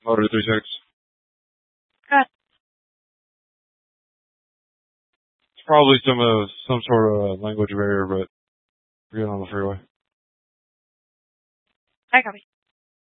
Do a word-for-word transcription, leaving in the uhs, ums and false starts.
Motor three six. Good. It's probably some uh, some sort of language barrier, but we're getting on the freeway. I copy.